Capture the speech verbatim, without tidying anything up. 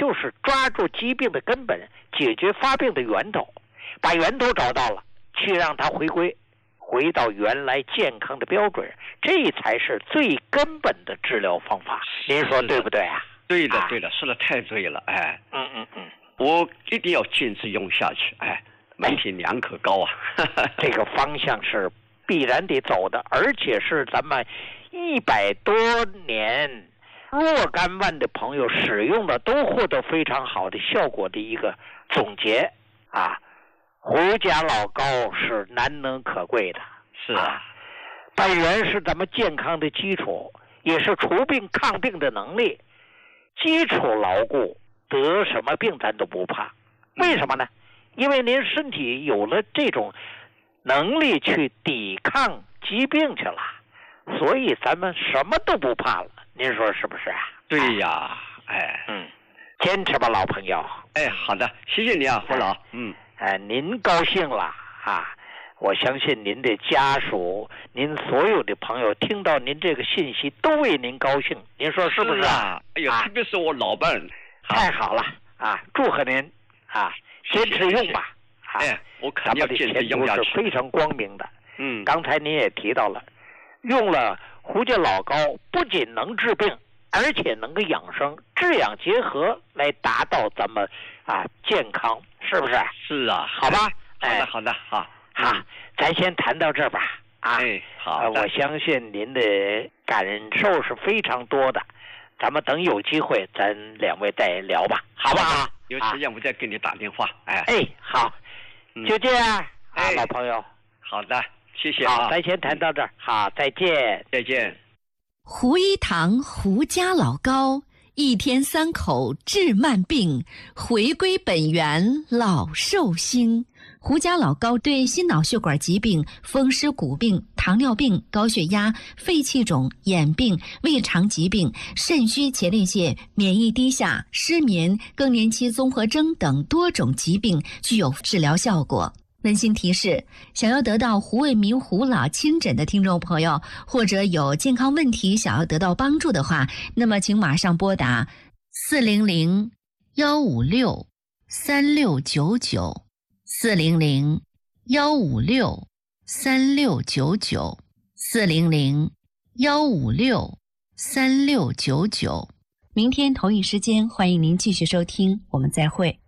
就是抓住疾病的根本，解决发病的源头，把源头找到了，去让它回归回到原来健康的标准，这才是最根本的治疗方法。您说对不对啊？ 对的对的，说的太对了。哎， 嗯嗯嗯， 我一定要坚持用下去。哎，门庭两可高啊。 这个方向是必然得走的，而且是咱们一百多年若干万的朋友使用的都获得非常好的效果的一个总结啊。胡家老膏是难能可贵的， 是啊， 本源是咱们健康的基础，也是除病抗病的能力。基础牢固，得什么病咱都不怕。为什么呢？因为您身体有了这种能力去抵抗疾病去了，所以咱们什么都不怕了。您说是不是啊？ 对呀，哎， 嗯，坚持吧，老朋友。 哎，好的，谢谢你啊，胡老。嗯， 哎，您高兴了啊！我相信您的家属，您所有的朋友听到您这个信息都为您高兴，您说是不是啊？哎呀，特别是我老伴儿， 太好了啊！祝贺您啊，坚持用吧。 哎，我肯定要坚持用下去， 是非常光明的。 嗯， 刚才您也提到了，用了胡家老膏不仅能治病，而且能够养生，治养结合来达到咱们啊健康，是不是？ 是啊， 好吧。 好的，好的，好。 好，咱先谈到这儿吧。啊， 哎，好、 呃，我相信您的感受是非常多的，咱们等有机会，咱两位再聊吧，好不好？ 有时间我再给你打电话。哎， 哎，好，就这样、嗯、啊， 哎、 老朋友。 好的，谢谢、啊。 好，咱先谈到这儿。好，再见， 再见。 胡一堂胡家老膏，一天三口治慢病，回归本源老寿星。胡家老膏对心脑血管疾病、风湿骨病、糖尿病、高血压、肺气肿、眼病、胃肠疾病、肾虚前列腺、免疫低下、失眠、更年期综合征等多种疾病具有治疗效果。温馨提示：想要得到胡卫民胡老亲诊的听众朋友，或者有健康问题想要得到帮助的话，那么请马上拨打四零零幺五六三六九九。四零零幺五六三六九九，四零零幺五六三六九九。明天同一时间，欢迎您继续收听，我们再会。